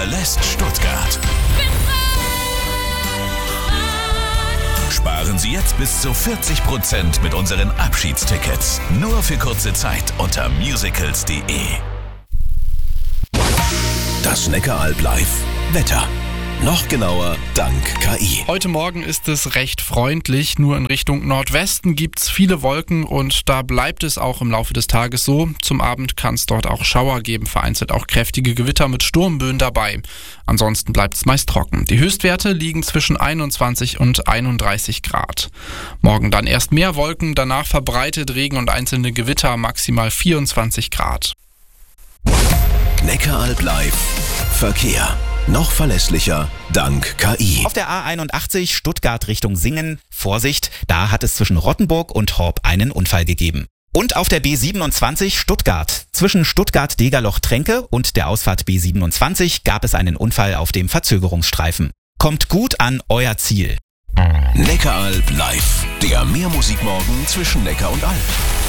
verlässt Stuttgart. Sparen Sie jetzt bis zu 40% mit unseren Abschiedstickets. Nur für kurze Zeit unter musicals.de. Das Neckaralb live. Wetter. Noch genauer dank KI. Heute Morgen ist es recht freundlich, nur in Richtung Nordwesten gibt's viele Wolken und da bleibt es auch im Laufe des Tages so. Zum Abend kann es dort auch Schauer geben, vereinzelt auch kräftige Gewitter mit Sturmböen dabei. Ansonsten bleibt es meist trocken. Die Höchstwerte liegen zwischen 21 und 31 Grad. Morgen dann erst mehr Wolken, danach verbreitet Regen und einzelne Gewitter, maximal 24 Grad. Neckaralb live. Verkehr. Noch verlässlicher dank KI. Auf der A81 Stuttgart Richtung Singen, Vorsicht, da hat es zwischen Rottenburg und Horb einen Unfall gegeben. Und auf der B27 Stuttgart, zwischen Stuttgart-Degerloch-Tränke und der Ausfahrt B27 gab es einen Unfall auf dem Verzögerungsstreifen. Kommt gut an euer Ziel. Neckaralb live. Der Mehrmusikmorgen zwischen Neckar und Alb.